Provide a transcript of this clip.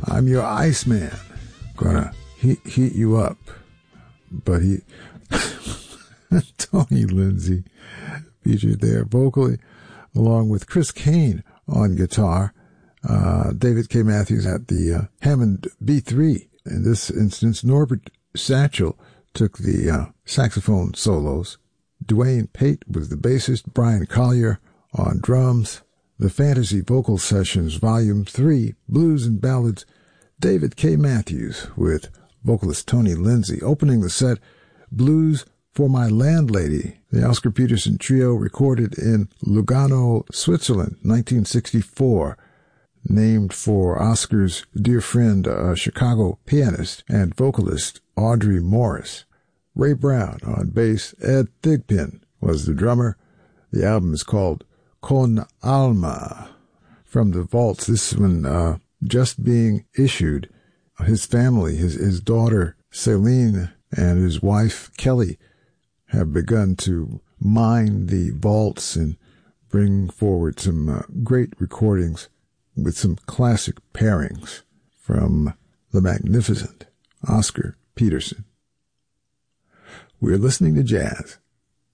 I'm your Iceman. Gonna heat you up. But Tony Lindsay featured there vocally, along with Chris Kane on guitar. David K. Matthews at the Hammond B3. In this instance, Norbert Satchel took the saxophone solos. Dwayne Pate was the bassist. Brian Collier on drums. The Fantasy Vocal Sessions, Volume 3, Blues and Ballads, David K. Matthews with vocalist Tony Lindsay. Opening the set, Blues for My Landlady. The Oscar Peterson Trio recorded in Lugano, Switzerland, 1964. Named for Oscar's dear friend, Chicago pianist and vocalist Audrey Morris. Ray Brown on bass. Ed Thigpen was the drummer. The album is called Con Alma. From the Vaults, this one just being issued. His family, his daughter Celine and his wife Kelly have begun to mine the vaults and bring forward some great recordings with some classic pairings from the magnificent Oscar Peterson. We're listening to jazz